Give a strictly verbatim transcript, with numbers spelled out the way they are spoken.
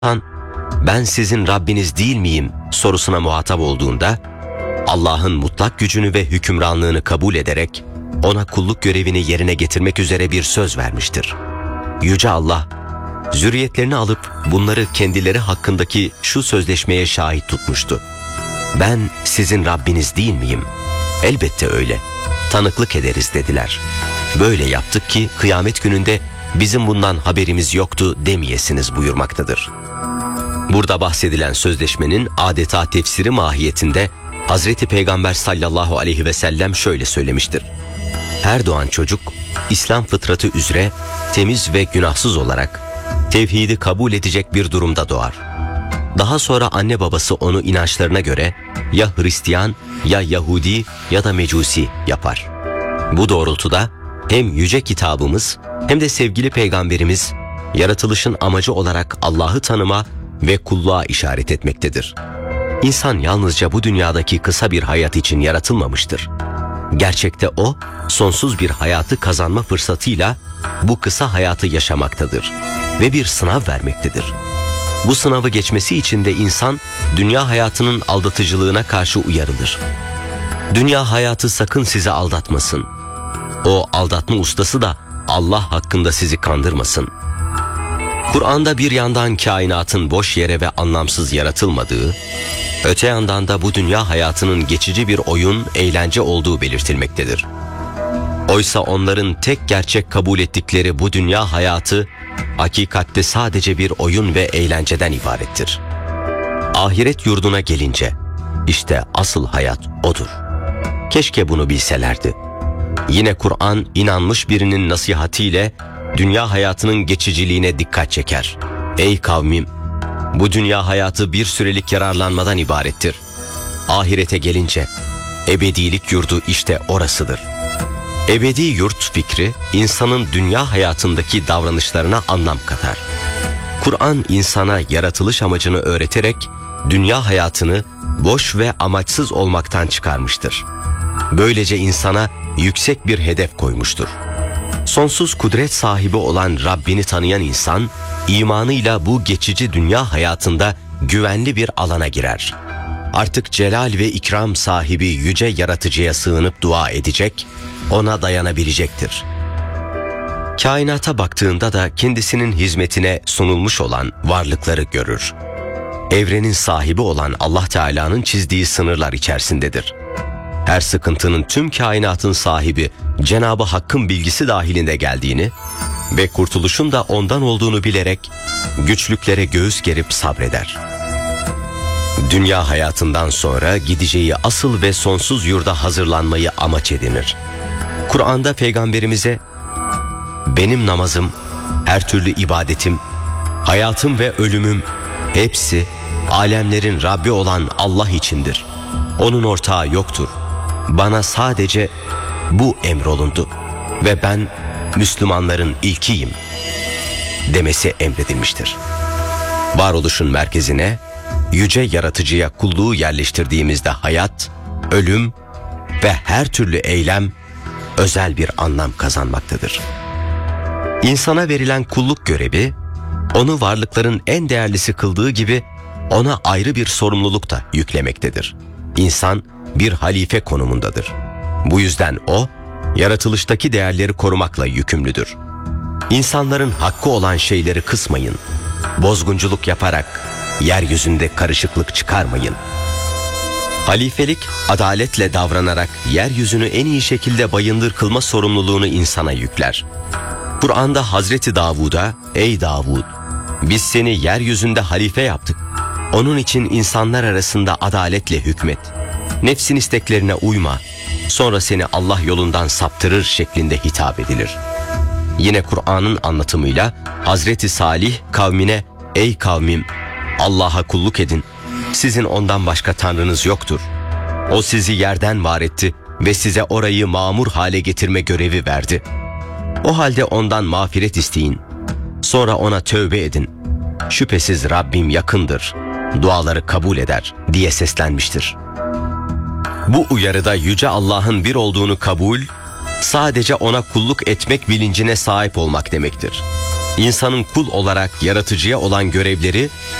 şeytan, ben sizin Rabbiniz değil miyim sorusuna muhatap olduğunda, Allah'ın mutlak gücünü ve hükümranlığını kabul ederek ona kulluk görevini yerine getirmek üzere bir söz vermiştir. Yüce Allah, zürriyetlerini alıp bunları kendileri hakkındaki şu sözleşmeye şahit tutmuştu. Ben sizin Rabbiniz değil miyim? Elbette öyle. Tanıklık ederiz dediler. Böyle yaptık ki kıyamet gününde bizim bundan haberimiz yoktu demeyesiniz buyurmaktadır. Burada bahsedilen sözleşmenin adeta tefsiri mahiyetinde Hazreti Peygamber sallallahu aleyhi ve sellem şöyle söylemiştir. Her doğan çocuk İslam fıtratı üzere temiz ve günahsız olarak tevhidi kabul edecek bir durumda doğar. Daha sonra anne babası onu inançlarına göre ya Hristiyan ya Yahudi ya da Mecusi yapar. Bu doğrultuda hem yüce kitabımız hem de sevgili peygamberimiz yaratılışın amacı olarak Allah'ı tanıma ve kulluğa işaret etmektedir. İnsan yalnızca bu dünyadaki kısa bir hayat için yaratılmamıştır. Gerçekte o, sonsuz bir hayatı kazanma fırsatıyla bu kısa hayatı yaşamaktadır ve bir sınav vermektedir. Bu sınavı geçmesi için de insan, dünya hayatının aldatıcılığına karşı uyarılır. Dünya hayatı sakın sizi aldatmasın. O aldatma ustası da Allah hakkında sizi kandırmasın. Kur'an'da bir yandan kainatın boş yere ve anlamsız yaratılmadığı, öte yandan da bu dünya hayatının geçici bir oyun, eğlence olduğu belirtilmektedir. Oysa onların tek gerçek kabul ettikleri bu dünya hayatı, hakikatte sadece bir oyun ve eğlenceden ibarettir. Ahiret yurduna gelince, işte asıl hayat odur. Keşke bunu bilselerdi. Yine Kur'an, inanmış birinin nasihatiyle dünya hayatının geçiciliğine dikkat çeker. Ey kavmim! Bu dünya hayatı bir sürelik yararlanmadan ibarettir. Ahirete gelince, ebedilik yurdu işte orasıdır. Ebedi yurt fikri, insanın dünya hayatındaki davranışlarına anlam katar. Kur'an insana yaratılış amacını öğreterek, dünya hayatını boş ve amaçsız olmaktan çıkarmıştır. Böylece insana yüksek bir hedef koymuştur. Sonsuz kudret sahibi olan Rabbini tanıyan insan, imanıyla bu geçici dünya hayatında güvenli bir alana girer. Artık celal ve ikram sahibi yüce yaratıcıya sığınıp dua edecek, ona dayanabilecektir. Kainata baktığında da kendisinin hizmetine sunulmuş olan varlıkları görür. Evrenin sahibi olan Allah Teala'nın çizdiği sınırlar içerisindedir. Her sıkıntının tüm kainatın sahibi Cenab-ı Hakk'ın bilgisi dahilinde geldiğini ve kurtuluşun da ondan olduğunu bilerek güçlüklere göğüs gerip sabreder. Dünya hayatından sonra gideceği asıl ve sonsuz yurda hazırlanmayı amaç edinir. Kur'an'da Peygamberimize, benim namazım, her türlü ibadetim, hayatım ve ölümüm hepsi alemlerin Rabbi olan Allah içindir. Onun ortağı yoktur. Bana sadece bu emrolundu ve ben Müslümanların ilkiyim demesi emredilmiştir. Varoluşun merkezine yüce yaratıcıya kulluğu yerleştirdiğimizde hayat, ölüm ve her türlü eylem özel bir anlam kazanmaktadır. İnsana verilen kulluk görevi, onu varlıkların en değerlisi kıldığı gibi ona ayrı bir sorumluluk da yüklemektedir. İnsan bir halife konumundadır. Bu yüzden o, yaratılıştaki değerleri korumakla yükümlüdür. İnsanların hakkı olan şeyleri kısmayın. Bozgunculuk yaparak yeryüzünde karışıklık çıkarmayın. Halifelik, adaletle davranarak yeryüzünü en iyi şekilde bayındır kılma sorumluluğunu insana yükler. Kur'an'da Hazreti Davud'a, ey Davud, biz seni yeryüzünde halife yaptık. Onun için insanlar arasında adaletle hükmet. Nefsin isteklerine uyma. Sonra seni Allah yolundan saptırır şeklinde hitap edilir. Yine Kur'an'ın anlatımıyla Hazreti Salih kavmine, ey kavmim, Allah'a kulluk edin. Sizin ondan başka tanrınız yoktur. O sizi yerden var etti ve size orayı mamur hale getirme görevi verdi. O halde ondan mağfiret isteyin. Sonra ona tövbe edin. Şüphesiz Rabbim yakındır, duaları kabul eder diye seslenmiştir. Bu uyarıda Yüce Allah'ın bir olduğunu kabul, sadece ona kulluk etmek bilincine sahip olmak demektir. İnsanın kul olarak yaratıcıya olan görevleri